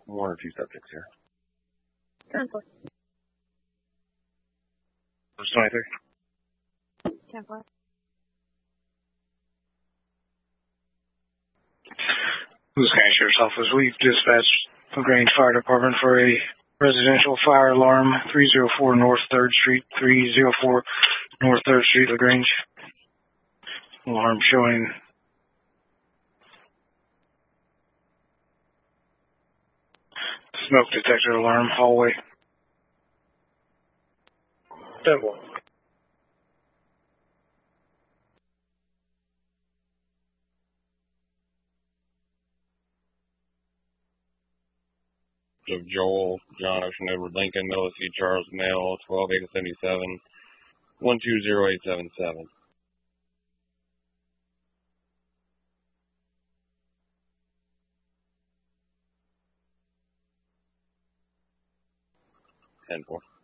One or two subjects here. 10-4. 23. 10-4. This is County Sheriff's Office. We've dispatched LaGrange Fire Department for a residential fire alarm, 304 North 3rd Street, 304 North 3rd Street, LaGrange. Alarm showing smoke detector alarm, hallway. 10-4. Of Joel, John Ocean, Edward Lincoln, Noah C. Charles, male, 12-8-77, 120877. 10-4.